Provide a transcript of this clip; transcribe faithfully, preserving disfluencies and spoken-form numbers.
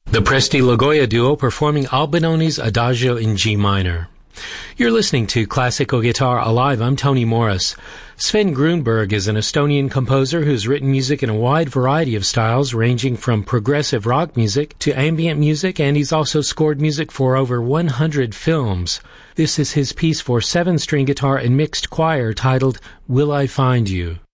The Presti Logoya duo performing Albinoni's Adagio in G minor. You're listening to Classical Guitar Alive. I'm Tony Morris. Sven Grunberg is an Estonian composer who's written music in a wide variety of styles, ranging from progressive rock music to ambient music, and he's also scored music for over one hundred films. This is his piece for seven-string guitar and mixed choir titled Will I Find You?